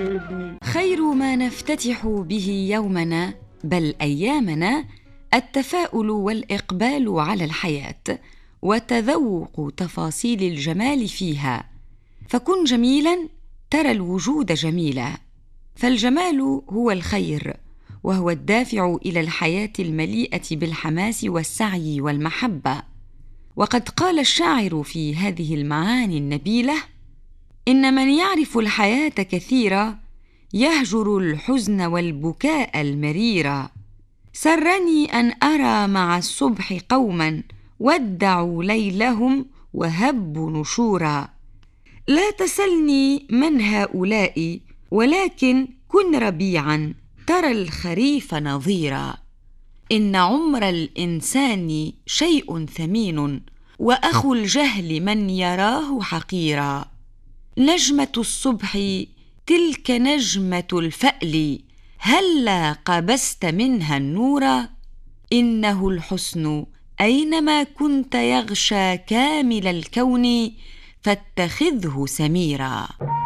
شاغلني. خير ما نفتتح به يومنا بل أيامنا التفاؤل والإقبال على الحياة وتذوق تفاصيل الجمال فيها، فكن جميلاً ترى الوجود جميلاً، فالجمال هو الخير وهو الدافع إلى الحياة المليئة بالحماس والسعي والمحبة. وقد قال الشاعر في هذه المعاني النبيلة: إن من يعرف الحياة كثيرا يهجر الحزن والبكاء المريرا، سرني أن أرى مع الصبح قوما ودعوا ليلهم وهبوا نشورا. لا تسلني من هؤلاء ولكن كن ربيعا ترى الخريف نظيرا. إن عمر الإنسان شيء ثمين وأخو الجهل من يراه حقيرا. نجمة الصبح تلك نجمة الفأل هلا قبست منها النورا. إنه الحسن أينما كنت يغشى كامل الكون فاتخذه سميرا.